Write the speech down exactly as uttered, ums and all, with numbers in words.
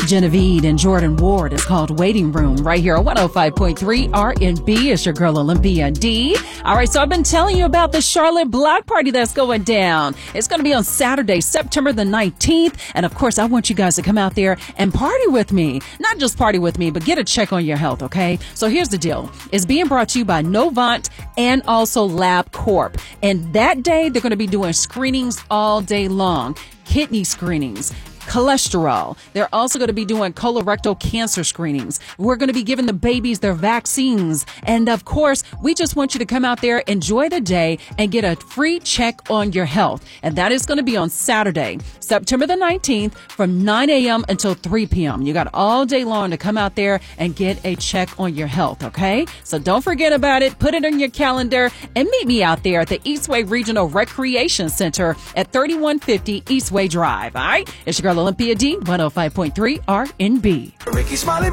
Genevieve and Jordan Ward. It's called Waiting Room right here on one oh five point three R and B. It's your girl Olympia D. All right, so I've been telling you about the Charlotte Block Party that's going down. It's going to be on Saturday, September the nineteenth. And of course, I want you guys to come out there and party with me. Not just party with me, but get a check on your health, okay? So here's the deal. It's being brought to you by Novant and also LabCorp. And that day, they're going to be doing screenings all day long. Kidney screenings, cholesterol. They're also going to be doing colorectal cancer screenings. We're going to be giving the babies their vaccines. And of course, we just want you to come out there, enjoy the day, and get a free check on your health. And that is going to be on Saturday, September the nineteenth from nine a.m. until three p.m. You got all day long to come out there and get a check on your health, okay? So don't forget about it. Put it on your calendar and meet me out there at the Eastway Regional Recreation Center at thirty-one fifty Eastway Drive, all right? It's your girl Olympia D, one oh five point three R and B. Ricky Smiley.